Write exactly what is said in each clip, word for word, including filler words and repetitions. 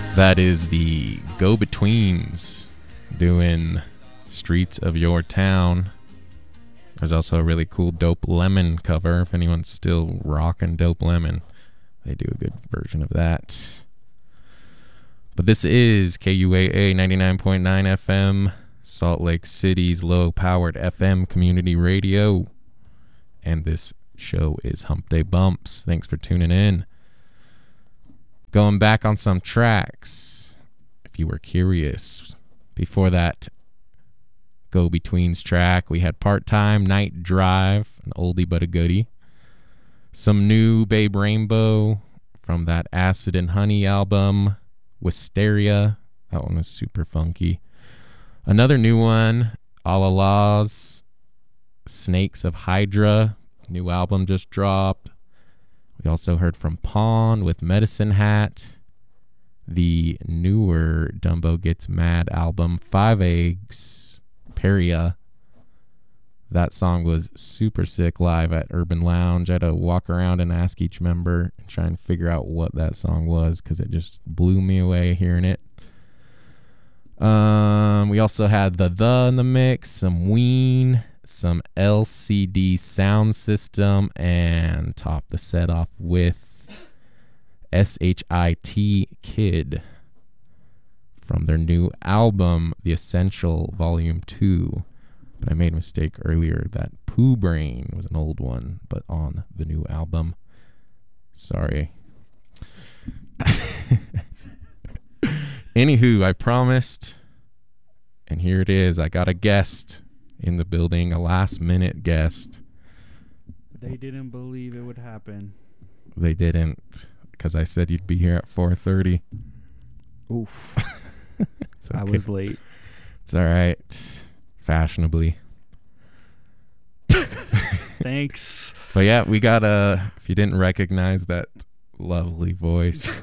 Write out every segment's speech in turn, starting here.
That is the Go-Betweens doing Streets of Your Town. There's also a really cool Dope Lemon cover. If anyone's still rocking Dope Lemon, they do a good version of that. But this is K U A A ninety-nine point nine F M, Salt Lake City's low-powered F M community radio. And this show is Hump Day Bumps. Thanks for tuning in. Going back on some tracks, if you were curious. Before that Go-Betweens track, we had Part-Time, Night Drive, an oldie but a goodie. Some new Babe Rainbow from that Acid and Honey album, Wisteria. That one was super funky. Another new one, Allah's Snakes of Hydra. New album just dropped. We also heard from Pawn with Medicine Hat. The newer Dumbo Gets Mad album, Five Eggs, Peria. That song was super sick live at Urban Lounge. I had to walk around and ask each member and try and figure out what that song was because it just blew me away hearing it. Um, we also had the The in the mix, some Ween, some L C D Sound System, and top the set off with S H I T Kid from their new album, The Essential Volume two. But I made a mistake earlier that Pooh Brain was an old one, but on the new album. Sorry. Anywho, I promised, and here it is. I got a guest in the building, a last minute guest. They didn't believe it would happen. They didn't, because I said you'd be here at four thirty. Oof. Okay. I was late. It's all right. Fashionably. Thanks. But yeah, we got a, if you didn't recognize that lovely voice.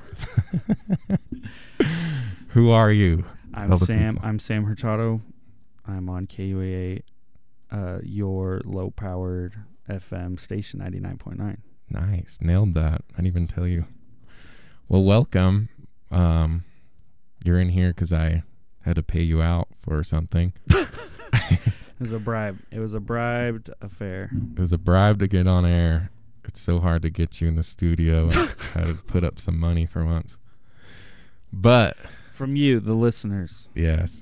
Who are you? I'm Tell the Sam. people. I'm Sam Hurtado. I'm on K U A A, uh, your low-powered F M station, ninety-nine point nine. Nice. Nailed that. I didn't even tell you. Well, welcome. Um, you're in here because I had to pay you out for something. It was a bribe. It was a bribed affair. It was a bribe to get on air. It's so hard to get you in the studio. I had to put up some money for once. But From you, the listeners. yes.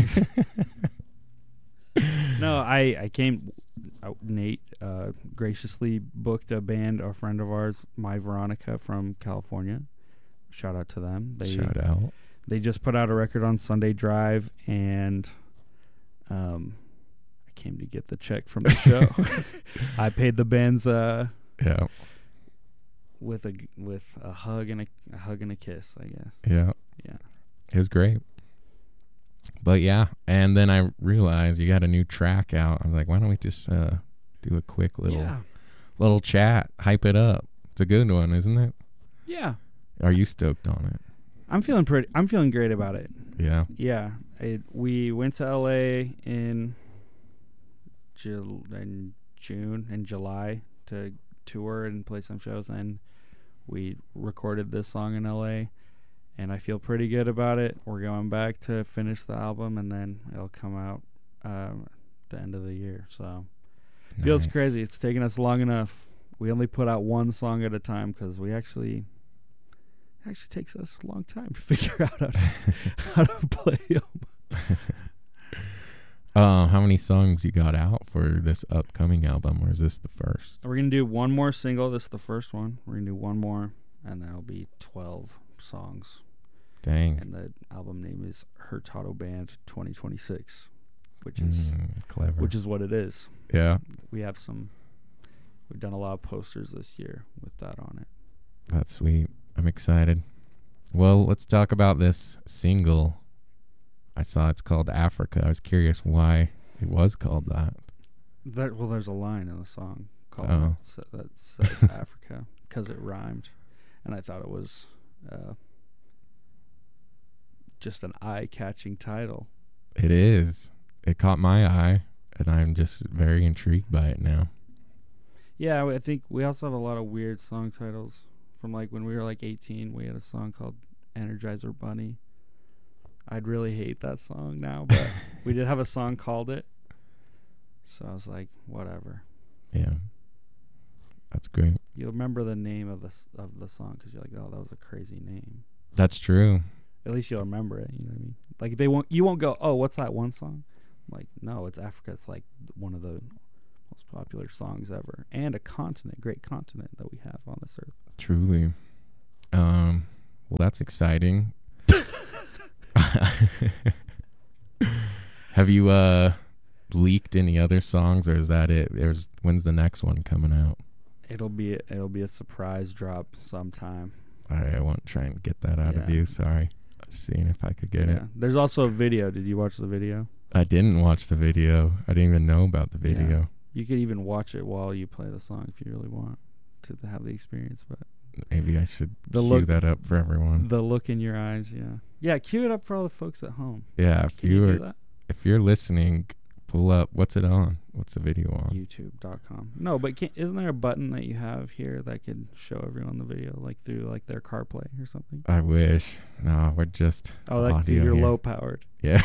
No, I, I came, uh, Nate uh, graciously booked a band, a friend of ours, My Veronica from California. Shout out to them. They, Shout out. They just put out a record on Sunday Drive, and um, I came to get the check from the show. I paid the band's uh, Yeah. with a with a hug and a, a hug and a kiss, I guess. Yeah. Yeah. It was great. But yeah, and then I realized you got a new track out. I was like, why don't we just uh, do a quick little Yeah. little chat, hype it up. It's a good one, isn't it? Yeah. Are you stoked on it? I'm feeling pretty. I'm feeling great about it. Yeah. Yeah. It, we went to L A in, Jul- in June and July to tour and play some shows, and we recorded this song in L A, and I feel pretty good about it. We're going back to finish the album, and then it'll come out um, at the end of the year. So feels Nice. crazy. It's taken us long enough. We only put out one song at a time because we actually it actually takes us a long time to figure out how to, how to play them. Uh, how many songs you got out for this upcoming album, or is this the first? We're gonna do one more single. This is the first one. We're gonna do one more, and that'll be twelve songs. Dang. And the album name is Hurtado Band twenty twenty-six, which is Mm, clever. which is what it is. Yeah, We have some. We've done a lot of posters this year with that on it. that's sweet. I'm excited. Well, let's talk about this single. I saw it's called Africa. I was curious why it was called that. That well, there's a line in the song called Oh. that, sa- that says Africa because it rhymed, and I thought it was uh, just an eye-catching title. It is. It caught my eye, and I'm just very intrigued by it now. Yeah, I think we also have a lot of weird song titles from like when we were like eighteen. We had a song called Energizer Bunny. I'd really hate that song now, but we did have a song called it. So I was like, whatever. Yeah. That's great. You'll remember the name of the s- of the song because you're like, oh, that was a crazy name. That's true. At least you'll remember it. You know what I mean? Like they won't. You won't go, oh, what's that one song? I'm like, no, it's Africa. It's like one of the most popular songs ever, and a continent, great continent that we have on this earth. Truly. Um. Well, that's exciting. Have you uh leaked any other songs, or is that it? There's when's the next one coming out? It'll be it'll be a surprise drop sometime. All right, I won't try and get that out of Yeah. you. Sorry. Just seeing if I could get yeah. it. There's also a video. Did you watch the video? I didn't watch the video. I didn't even know about the Yeah. video. You could even watch it while you play the song if you really want to have the experience. But Maybe I should The cue look- that up for everyone. the look in your eyes, yeah, yeah. Cue it up for all the folks at home. Yeah, if Can you you were do that? if you're listening, pull up. What's it on? What's the video on? YouTube dot com. No, but can, isn't there a button that you have here that could show everyone the video, like through like their CarPlay or something? I wish. No, we're just Oh, like audio you're here. low powered. Yeah.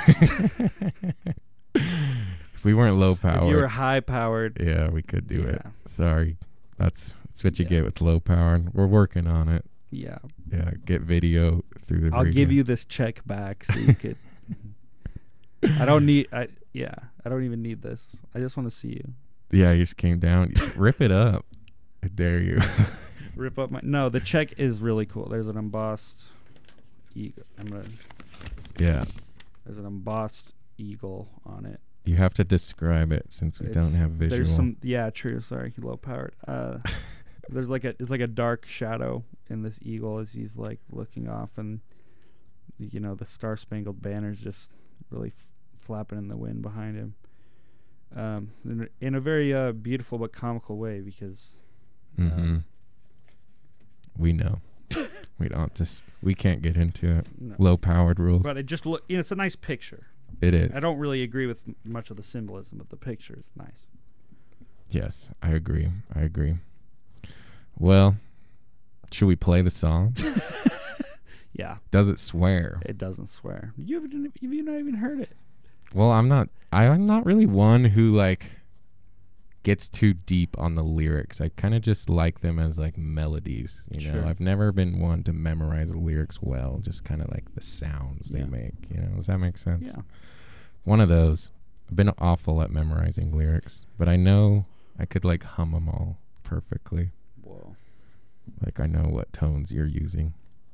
If we weren't low power, If you were high powered, yeah, we could do it. yeah, Sorry. That's that's what you Yeah. get with low power. We're working on it. yeah. Yeah, get video through the I'll radio. give you this check back so you could. I don't need. I yeah. I don't even need this. I just want to see you Yeah, you just came down. Rip it up. I dare you. rip up my. No, the check is really cool. There's an embossed eagle. I'm gonna. Yeah. There's an embossed eagle on it. You have to describe it since we It's- don't have visual. There's some. Yeah, true. Sorry, low powered. Uh, there's like a. It's like a dark shadow in this eagle as he's like looking off, and you know the Star Spangled Banner's just really f- flapping in the wind behind him. Um, in, a- in a very uh, beautiful but comical way because. Mm-hmm. um, We know. we don't just. We can't get into it. no. Low powered rules. But it just look. You know, it's a nice picture. It is. I don't really agree with m- much of the symbolism, but the picture is nice. Yes, I agree. I agree. Well, should we play the song? Yeah, Does it swear? it doesn't swear. You haven't. You've not even heard it. Well, I'm not. I'm not really one who like gets too deep on the lyrics. I kind of just like them as like melodies. You know, Sure. I've never been one to memorize the lyrics well. Just kind of like the sounds Yeah. they make. You know, does that make sense? Yeah. One of those. I've been awful at memorizing lyrics, but I know I could like hum them all perfectly. Whoa. Like I know what tones you're using.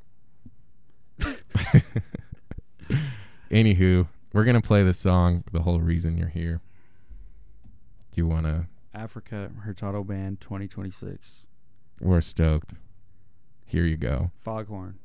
Anywho, we're gonna play the song "The Whole Reason You're Here." Do you wanna? Africa Hurtado Band twenty twenty-six. We're stoked. Here you go. Foghorn.